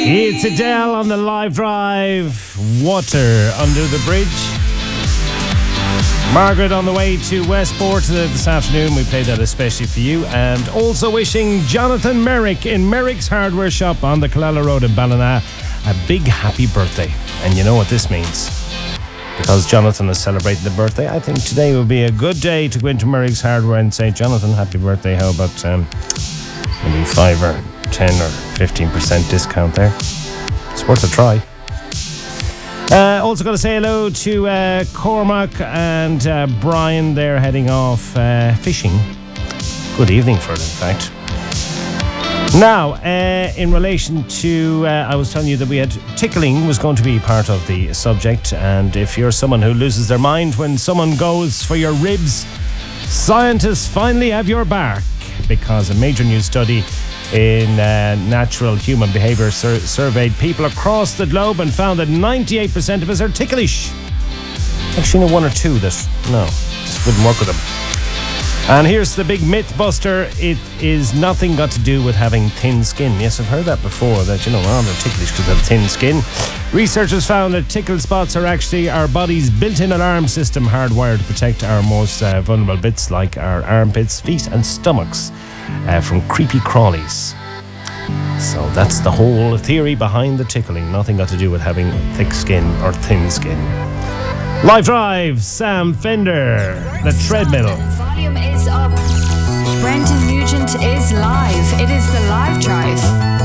It's Adele on the live drive. Water under the bridge. Margaret on the way to Westport this afternoon. We played that especially for you. And also wishing Jonathan Merrick in Merrick's Hardware Shop on the Killala Road in Ballina a big happy birthday. And you know what this means. Because Jonathan is celebrating the birthday, I think today will be a good day to go into Merrick's Hardware and say, Jonathan, happy birthday. How about maybe 5 or 10 or 15% discount there? It's worth a try. Also got to say hello to Cormac and Brian. They're heading off fishing. Good evening for them, in fact. Now, in relation to, I was telling you that we had tickling was going to be part of the subject, and if you're someone who loses their mind when someone goes for your ribs, scientists finally have your back, because a major new study in natural human behaviour surveyed people across the globe and found that 98% of us are ticklish. Actually, no, one or two that, no, just wouldn't work with them. And here's the big myth buster. It is nothing got to do with having thin skin. Yes, I've heard that before, that, they're ticklish because they have thin skin. Researchers found that tickle spots are actually our body's built-in alarm system, hardwired to protect our most vulnerable bits like our armpits, feet and stomachs from creepy crawlies. So that's the whole theory behind the tickling. Nothing got to do with having thick skin or thin skin. Live Drive, Sam Fender, the treadmill. Volume is up. Brendan Nugent is live. It is the Live Drive.